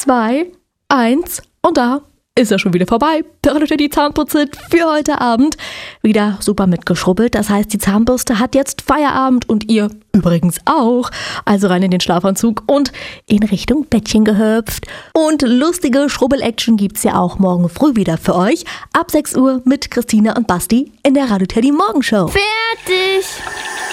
2, 1 und da ist er schon wieder vorbei. Der Radio Teddy Zahnputzhit für heute Abend. Wieder super mitgeschrubbelt. Das heißt, die Zahnbürste hat jetzt Feierabend und ihr übrigens auch. Also rein in den Schlafanzug und in Richtung Bettchen gehüpft. Und lustige Schrubbel-Action gibt's ja auch morgen früh wieder für euch. Ab 6 Uhr mit Christina und Basti in der Radio Teddy Morgenshow. Fertig!